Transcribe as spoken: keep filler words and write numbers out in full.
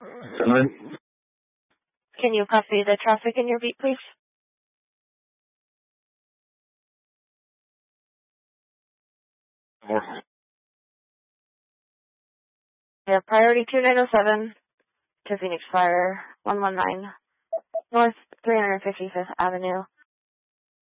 Can you copy the traffic in your beat, please? Yeah, priority two nine oh seven to Phoenix Fire one one nine North three hundred fifty-fifth Avenue.